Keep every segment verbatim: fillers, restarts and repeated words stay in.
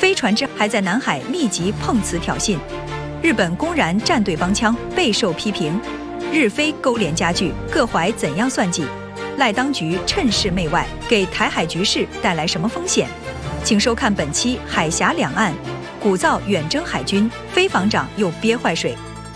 飞船之还在南海密集碰瓷挑衅，日本公然站队帮腔，备受批评。日菲勾连加剧，各怀怎样算计？赖当局趁势媚外，给台海局势带来什么风险？请收看本期《海峡两岸》，鼓噪远征海军，菲防长又憋坏水。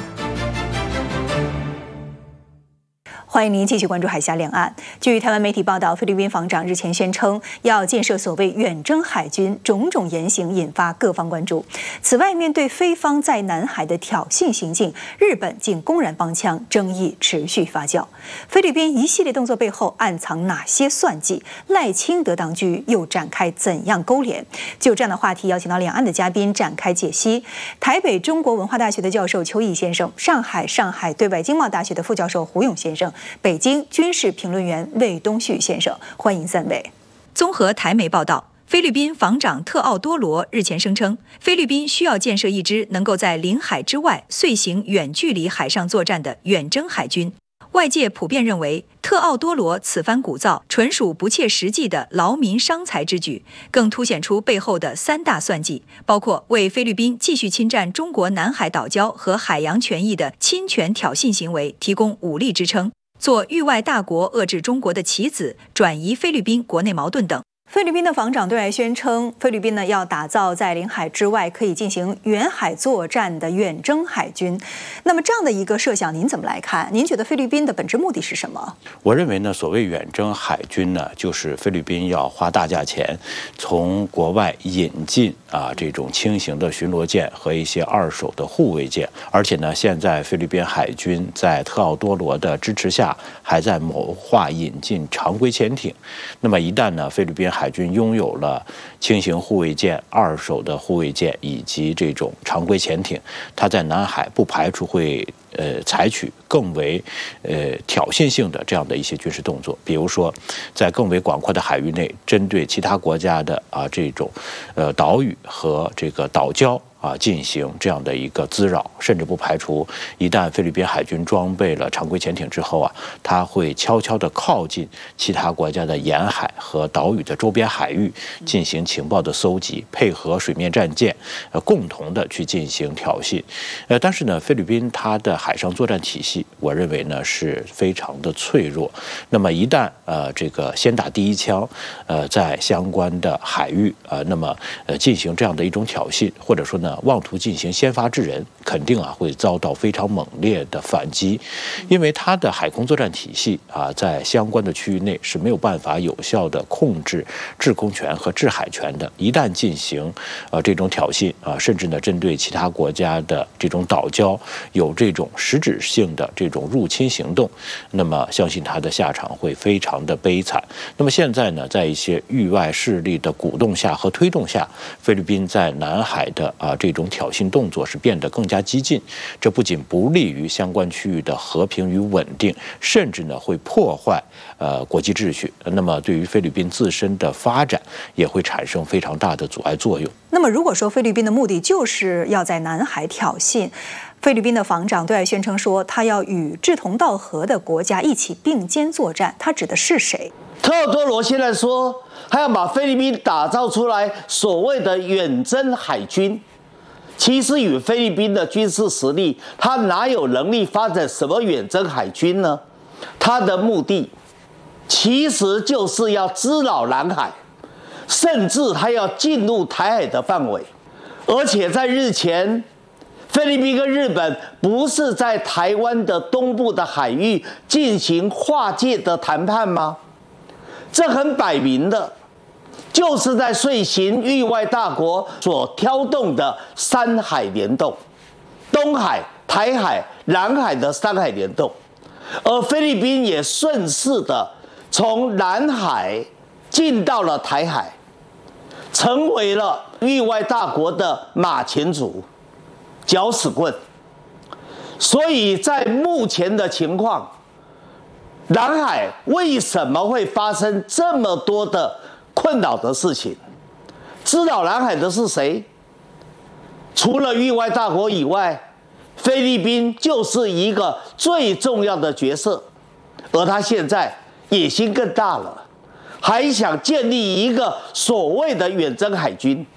欢迎您继续关注海峡两岸。据台湾媒体报道，菲律宾防长日前宣称要建设所谓远征海军，种种言行引发各方关注。此外，面对菲方在南海的挑衅行径，日本竟公然帮腔，争议持续发酵。菲律宾一系列动作背后暗藏哪些算计？赖清德当局又展开怎样勾连？就这样的话题，邀请到两岸的嘉宾展开解析。台北中国文化大学的教授邱毅先生，上海上海对外经贸大学的副教授胡勇先生，北京军事评论员魏东旭先生，欢迎三位。综合台媒报道，菲律宾防长特奥多罗日前声称，菲律宾需要建设一支能够在领海之外遂行远距离海上作战的远征海军。外界普遍认为，特奥多罗此番鼓噪纯属不切实际的劳民伤财之举，更凸显出背后的三大算计，包括为菲律宾继续侵占中国南海岛礁和海洋权益的侵权挑衅行为提供武力支撑，做域外大国遏制中国的棋子，转移菲律宾国内矛盾等。菲律宾的防长对外宣称，菲律宾呢要打造在领海之外可以进行远海作战的远征海军。那么这样的一个设想，您怎么来看？您觉得菲律宾的本质目的是什么？ 我认为呢，所谓远征海军呢，就是菲律宾要花大价钱从国外引进啊这种轻型的巡逻舰和一些二手的护卫舰，而且呢，现在菲律宾海军在特奥多罗的支持下，还在谋划引进常规潜艇。那么一旦呢，菲律宾海海军拥有了轻型护卫舰、二手的护卫舰以及这种常规潜艇，它在南海不排除会呃采取更为呃挑衅性的这样的一些军事动作，比如说在更为广阔的海域内，针对其他国家的啊这种呃岛屿和这个岛礁啊，进行这样的一个滋扰，甚至不排除一旦菲律宾海军装备了常规潜艇之后啊，它会悄悄地靠近其他国家的沿海和岛屿的周边海域，进行情报的搜集，配合水面战舰，呃，共同的去进行挑衅。呃，但是呢，菲律宾它的海上作战体系，我认为呢是非常的脆弱。那么一旦呃这个先打第一枪，呃，在相关的海域呃，那么呃进行这样的一种挑衅，或者说呢，妄图进行先发制人，肯定啊会遭到非常猛烈的反击，因为它的海空作战体系啊，在相关的区域内是没有办法有效的控制制空权和制海权的。一旦进行呃这种挑衅啊，甚至呢针对其他国家的这种岛礁有这种实质性的这种入侵行动，那么相信它的下场会非常的悲惨。那么现在呢，在一些域外势力的鼓动下和推动下，菲律宾在南海的啊这种挑衅动作是变得更加激进，这不仅不利于相关区域的和平与稳定，甚至呢会破坏呃国际秩序。那么对于菲律宾自身的发展也会产生非常大的阻碍作用。 那么如果说菲律宾的目的就是要在南海挑衅，菲律宾的防长对外宣称说，他要与志同道合的国家一起并肩作战，他指的是谁？ 特奥多罗现在说，他要把菲律宾打造出来所谓的远征海军。其实与菲律宾的军事实力，他哪有能力发展什么远征海军呢？他的目的其实就是要滋扰南海，甚至他要进入台海的范围。而且在日前，菲律宾跟日本不是在台湾的东部的海域进行划界的谈判吗？这很摆明的，就是在遂行域外大国所挑动的三海联动，东海、台海、南海的三海联动，而菲律宾也顺势的从南海进到了台海，成为了域外大国的马前卒、搅屎棍。所以在目前的情况，南海为什么会发生这么多的困扰的事情？滋扰南海的是谁？除了域外大国以外，菲律宾就是一个最重要的角色，而他现在野心更大了，还想建立一个所谓的远征海军。